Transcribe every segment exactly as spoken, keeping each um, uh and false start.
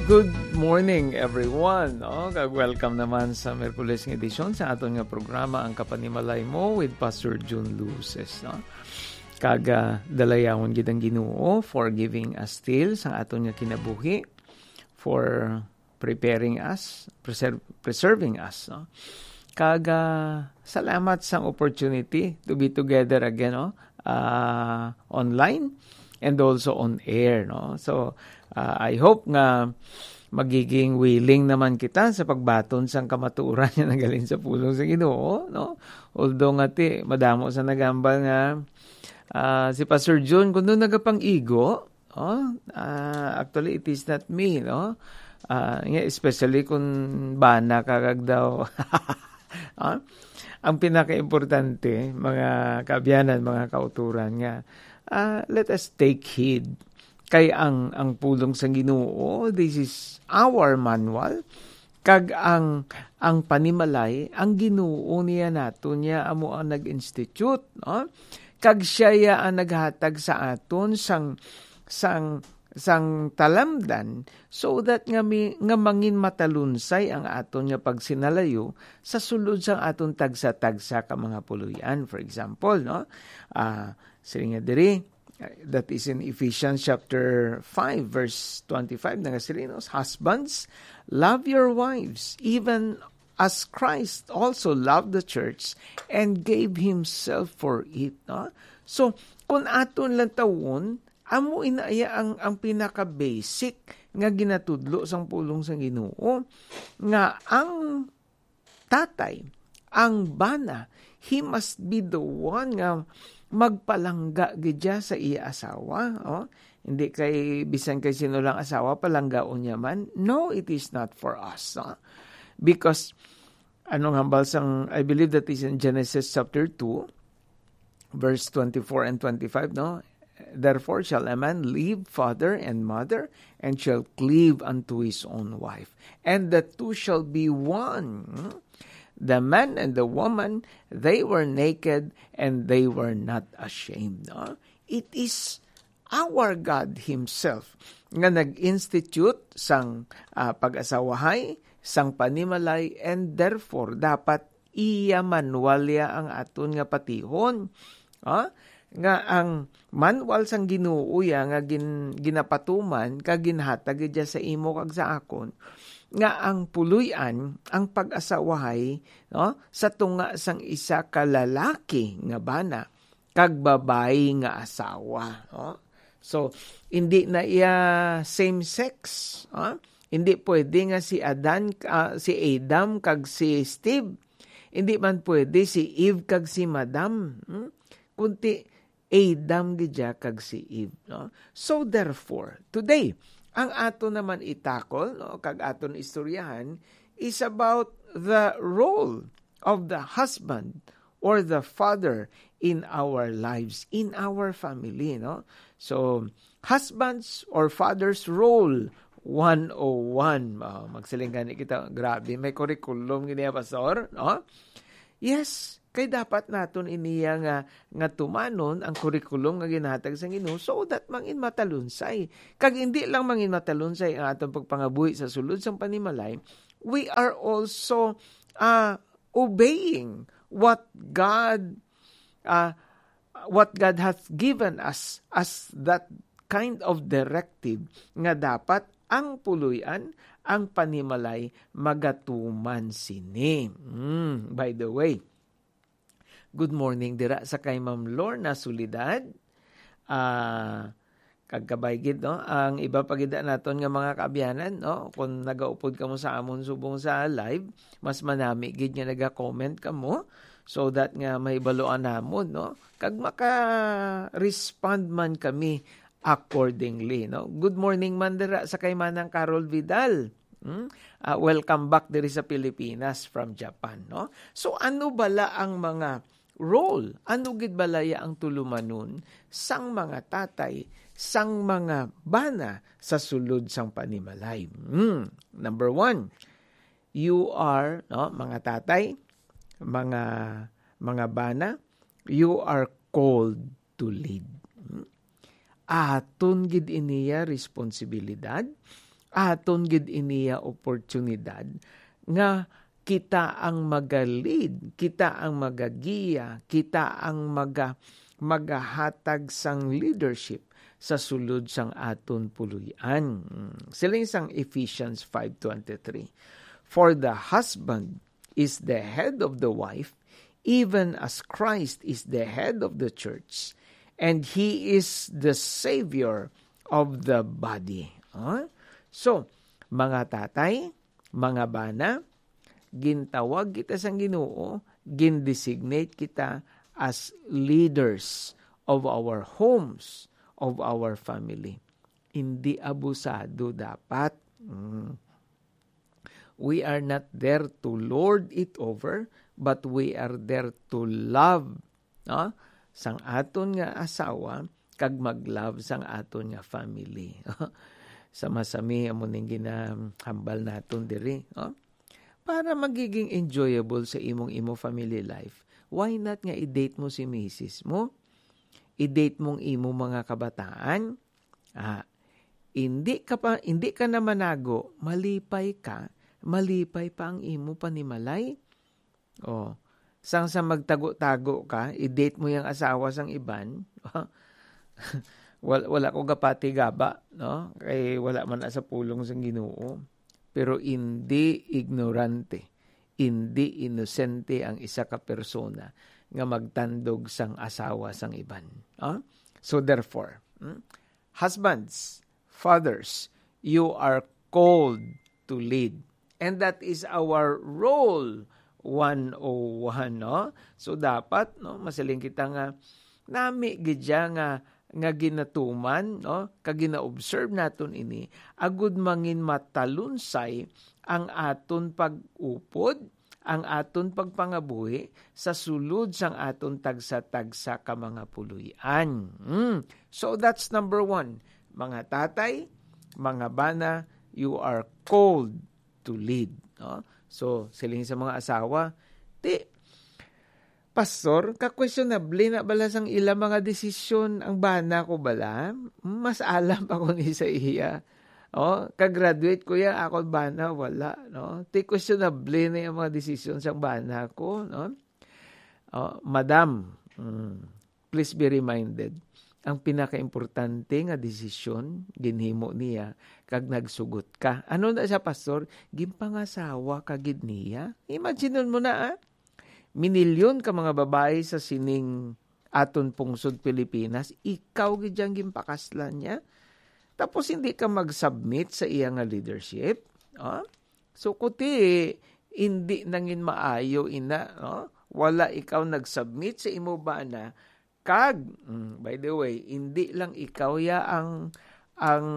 Good morning everyone. No? Welcome naman sa Merkules ng edisyon sa aton nga programa Ang Kapanimalay Mo with Pastor June Luces. No? Kaga dalayawon gid ang Ginoo for giving us still sa aton nga kinabuhi, for preparing us, preserve, preserving us. No? Kaga salamat sa opportunity to be together again, no? uh, online and also on air. No? So Uh, I hope nga magiging willing naman kita sa pagbaton sang kamatuoran nga nagaling sa pulong sa Ginoo, no? Although nga ti madamo sa nagambal nga uh, si Pastor John kuno nagapang-igo, oh, uh, actually it is not me, no? Uh, especially kung bana kagag daw. uh, ang pinaka-importante, mga kaabyanan, mga kauturan nga, uh, let us take heed. Kay ang ang pulong sa Ginoo, this is our manual. Kag ang ang panimalay, ang Ginoo niya nato niya amo ang nag-institute, no? Kag siya ya ang naghatag sa aton sang sang sang talamdan so that nga, mi, nga mangin matalunsay ang aton nga pagsinalayo sa sulod sang aton tagsa-tagsa ka mga puluyan. For example, no? Ah, uh, sige nga diri, that is in Ephesians chapter five verse twenty-five. Nangasilinos, husbands, love your wives, even as Christ also loved the church and gave himself for it. No? So, kung aton lang tawon, amo inaya ang, ang pinaka-basic nga ginatudlo sang pulong sang Ginoo, nga ang tatay, ang bana, he must be the one nga magpalangga gidya sa iya asawa. Oh? Hindi kay bisan kay sino lang asawa palanggaon niya man. No, it is not for us. Oh? Because anong hambal sang, I believe that is in Genesis chapter two verse twenty-four and twenty-five, no? Therefore shall a man leave father and mother and shall cleave unto his own wife, and the two shall be one. The man and the woman, they were naked and they were not ashamed. No? It is our God Himself nga nag-institute sang uh, pag-asawahay, sang panimalay, and therefore dapat iya manualya ang aton nga patihon. Huh? Nga ang manual sang Ginoo ya nga gin, ginapatuman kag ginhatag idya sa imo kag sa akon, nga ang puluyan, ang pag-asawahay, no, sa tunga sang isa ka lalaki nga bana kag babayi nga asawa. No? So, hindi na iya same sex. No? Hindi pwede nga si Adan, uh, si Adam kag si Steve. Hindi man pwede si Eve kag si Madam. Hmm? Kunti Adam gidya kag si Eve. No? So, therefore, today, ang ato naman itakol, no, kag aton istoryahan, is about the role of the husband or the father in our lives, in our family. No? So, husbands or father's role, one oh one. Oh, magsilinggan kita, grabe, may curriculum giniya, Pastor. No? Yes, kay dapat naton iniya nga nga tumanon ang kurikulum nga ginhatag sa Ginoo so that mangin matalunsay. Kag hindi lang mangin matalunsay ang atong pagpangabuhi sa sulod sang panimalay, we are also uh, obeying what God uh, what God hath given us as that kind of directive nga dapat ang puluyan, ang panimalay magatuman sini. Mm, by the way, good morning dira sa kay Ma'am Lorna Solidad. Uh, kagkabaygid, no? Ang iba pagida naton nga mga kaabyanan, no? Kung nagaupod ka mo sa amon subong sa live, mas manami gid nga naga-comment ka mo so that nga may baluan namon, no? Kag maka-respond man kami accordingly, no? Good morning man dira sa kay Manang Carol Vidal. Hmm? Uh, welcome back diri sa Pilipinas from Japan, no? So ano bala ang mga role, ano gid balaya ang tulumanon sang mga tatay, sang mga bana sa sulod sang panimalay? Hmm. Number one, you are, no, mga tatay, mga mga bana, you are called to lead. Hmm? Aton gid iniya responsibilidad, aton gid iniya oportunidad nga kita ang magalid, kita ang magagiya, kita ang maga magahatag sang leadership sa sulod sang aton puluyan. Siling sang Ephesians five twenty-three. For the husband is the head of the wife, even as Christ is the head of the church, and he is the Savior of the body. Huh? So, mga tatay, mga bana, gintawag kita sang Ginoo, gindesignate kita as leaders of our homes, of our family. Hindi abusado dapat. Mm. We are not there to lord it over, but we are there to love, no? Sang aton nga asawa, kag mag-love sang aton nga family. Sama-sami amo ning ginahambal naton diri, no? Para magiging enjoyable sa imong imo family life. Why not nga i-date mo si misis mo? I-date mong imo mga kabataan? Ah, hindi ka pa hindi ka na manago, malipay ka, malipay pa ang imo panimalay. Oh, sang sa magtago-tago ka, i-date mo yung asawa sang iban. wala, wala ko gapati gaba, no? Kay wala man na sa pulong sang Ginoo. Pero hindi ignorante, hindi inosente ang isa ka persona nga magtandog sang asawa sang iban. Huh? So therefore, hmm, husbands, fathers, you are called to lead. And that is our role one oh one, no? So dapat, no, masaling kita nga nami gidya nga nga ginatuman, no, kag gina-observe naton ini, agud mangin matalunsay ang aton pag-upod, ang aton pagpangabuhi sa sulod sang aton tagsa-tagsa ka mga puluyan. Mm. So that's number one. Mga tatay, mga bana, you are called to lead. No? So, siling sa mga asawa, ti, Pastor, ka-questionable na bala sang ila mga desisyon ang bana ko bala? Mas alam pa ko ni sa iya. Oh, ka-graduate ko ya, ako bana, wala. No? Ti questionable na yung mga desisyon sang bana ko. No? Oh, Madam, mm, please be reminded, ang pinaka-importante nga desisyon, ginhimo niya, kag nagsugot ka. Ano na siya, Pastor? Gimpangasawa kagid niya? Imagine mo na, ah? Minilyon ka mga babae sa sining aton pungsod Pilipinas, ikaw gidyang gimpakaslan niya. Tapos hindi ka mag-submit sa iya nga leadership. Oh? So kuti, hindi nangin maayo ina. Oh? Wala ikaw nag-submit sa imo bana. Kag, mm, by the way, hindi lang ikaw ya ang, ang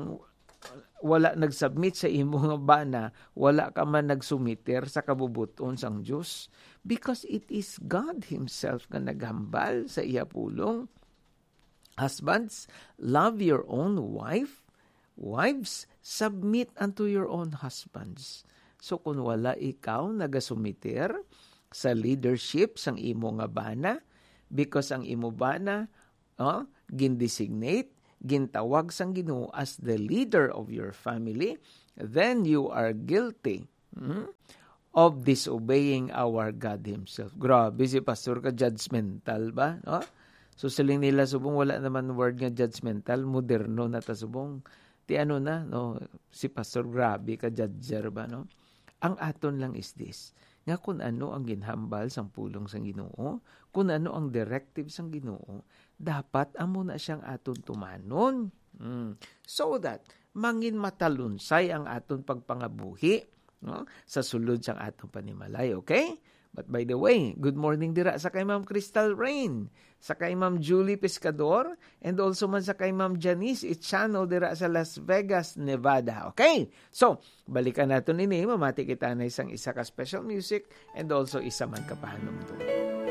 wala nag-submit sa imo nga bana, wala ka man nagsumiter sa kabubuton sang Dios. Because it is God Himself nga naghambal sa iya pulong. Husbands, love your own wife. Wives, submit unto your own husbands. So kung wala ikaw nagasumiter sa leadership sang imo nga bana, because ang imo bana, oh, gindesignate, gintawag sang Ginoo as the leader of your family, then you are guilty hmm, of disobeying our God Himself. Grabe si Pastor ka, judgmental ba? No? So siling nila subong wala naman word nga judgmental, moderno na ta subong. Ti ano na, no? Si Pastor grabe ka, judger ba? No? Ang aton lang is this, nga kung ano ang ginhambal sang pulong sang Ginoo, kung ano ang directive sang Ginoo, dapat amo na siyang aton tumanon. Mm. So that, mangin matalunsay ang aton pagpangabuhi, no? Sa sulod sang atong panimalay, okay? But by the way, good morning dira sa kay Ma'am Crystal Rain, sa kay Ma'am Julie Pescador, and also man sa kay Ma'am Janice Ichano dira sa Las Vegas, Nevada. Okay? So, balikan natin ini, mamati kita na isang isa ka special music and also isa man kapahanom doon.